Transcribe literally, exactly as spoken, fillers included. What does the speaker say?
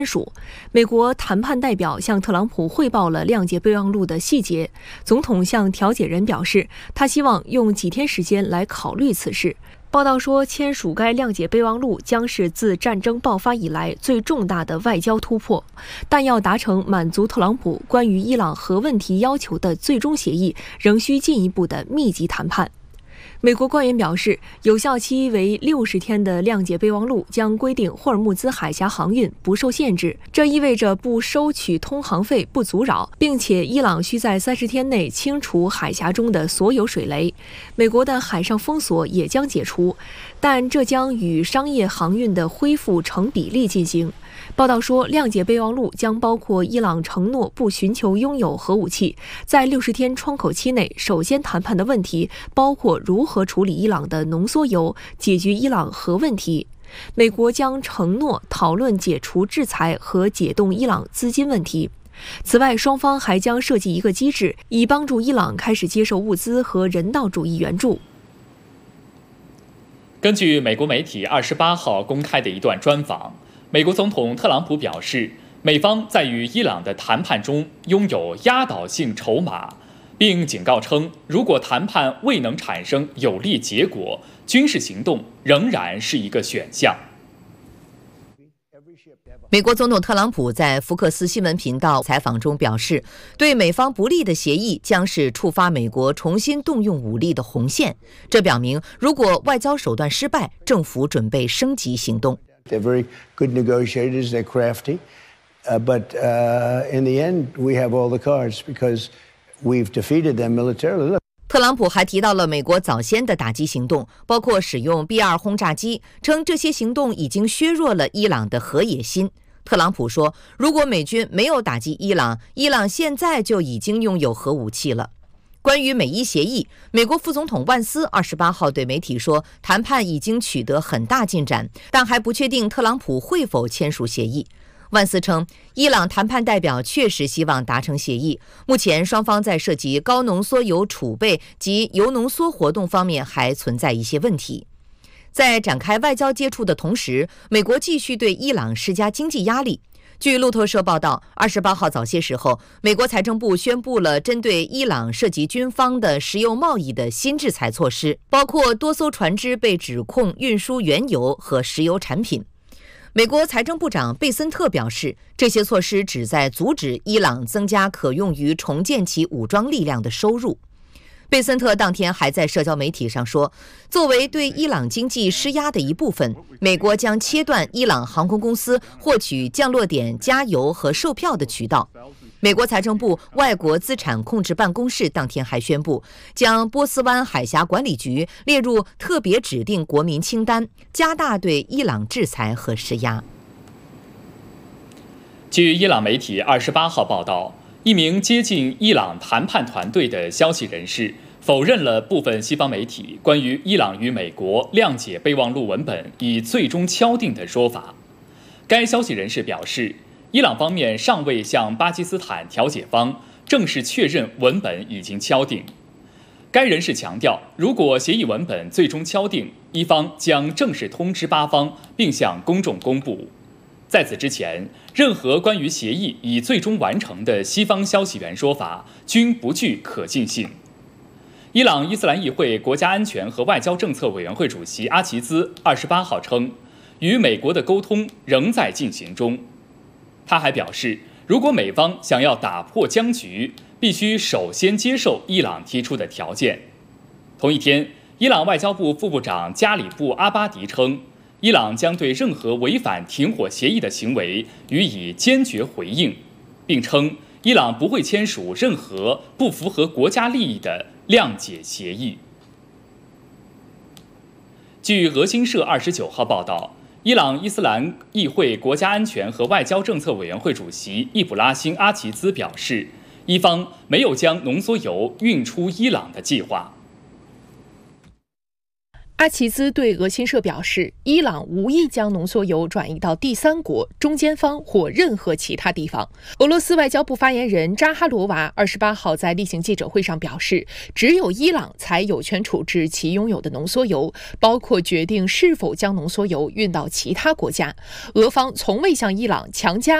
署。美国谈判代表向特朗普汇报了谅解备忘录的细节。总统向调解人表示，他希望用几天时间来考虑此事。报道说，签署该谅解备忘录将是自战争爆发以来最重大的外交突破，但要达成满足特朗普关于伊朗核问题要求的最终协议，仍需进一步的密集谈判。美国官员表示，有效期为六十天的谅解备忘录将规定霍尔木兹海峡航运不受限制，这意味着不收取通航费不阻扰，并且伊朗需在三十天内清除海峡中的所有水雷。美国的海上封锁也将解除，但这将与商业航运的恢复成比例进行。报道说，谅解备忘录将包括伊朗承诺不寻求拥有核武器。在六十天窗口期内，首先谈判的问题包括如何处理伊朗的浓缩铀，解决伊朗核问题。美国将承诺讨论解除制裁和解冻伊朗资金问题。此外，双方还将设计一个机制，以帮助伊朗开始接受物资和人道主义援助。 根据美国媒体二十八号公开的一段专访，美国总统特朗普表示，美方在与伊朗的谈判中拥有压倒性筹码，并警告称，如果谈判未能产生有利结果，军事行动仍然是一个选项。 美国总统特朗普在福克斯新闻频道采访中表示，对美方不利的协议将是触发美国重新动用武力的红线。这表明，如果外交手段失败，政府准备升级行动。 They're very good negotiators. They're crafty, uh, but uh, in the end, we have all the cards because we've defeated them militarily. 特朗普还提到了美国早先的打击行动，包括使用 B 二 轰炸机，称这些行动已经削弱了伊朗的核野心。特朗普说，如果美军没有打击伊朗，伊朗现在就已经拥有核武器了。关于美伊协议，美国副总统万斯二十八号对媒体说，谈判已经取得很大进展，但还不确定特朗普会否签署协议。万斯称，伊朗谈判代表确实希望达成协议，目前双方在涉及高浓缩铀储备及铀浓缩活动方面还存在一些问题。在展开外交接触的同时，美国继续对伊朗施加经济压力。据路透社报道，二十八号早些时候，美国财政部宣布了针对伊朗涉及军方的石油贸易的新制裁措施，包括多艘船只被指控运输原油和石油产品。美国财政部长贝森特表示，这些措施旨在阻止伊朗增加可用于重建其武装力量的收入。贝森特当天还在社交媒体上说，作为对伊朗经济施压的一部分，美国将切断伊朗航空公司获取降落点加油和售票的渠道。美国财政部外国资产控制办公室当天还宣布，将波斯湾海峡管理局列入特别指定国民清单，加大对伊朗制裁和施压。 据伊朗媒体二十八号报道，一名接近伊朗谈判团队的消息人士否认了部分西方媒体关于伊朗与美国谅解备忘录文本已最终敲定的说法。该消息人士表示，伊朗方面尚未向巴基斯坦调解方正式确认文本已经敲定。该人士强调，如果协议文本最终敲定，伊方将正式通知巴方并向公众公布。在此之前，任何关于协议已最终完成的西方消息源说法均不具可信性。伊朗伊斯兰议会国家安全和外交政策委员会主席阿齐兹二十八号称，与美国的沟通仍在进行中。他还表示，如果美方想要打破僵局，必须首先接受伊朗提出的条件。同一天，伊朗外交部副部长加里布阿巴迪称，伊朗将对任何违反停火协议的行为予以坚决回应，并称伊朗不会签署任何不符合国家利益的谅解协议。据俄新社二十九号报道，伊朗伊斯兰议会国家安全和外交政策委员会主席易卜拉欣·阿齐兹表示，伊方没有将浓缩铀运出伊朗的计划。 阿齐兹对俄新社表示，伊朗无意将浓缩铀转移到第三国、中间方或任何其他地方。俄罗斯外交部发言人扎哈罗娃二十八号在例行记者会上表示，只有伊朗才有权处置其拥有的浓缩铀，包括决定是否将浓缩铀运到其他国家。俄方从未向伊朗强加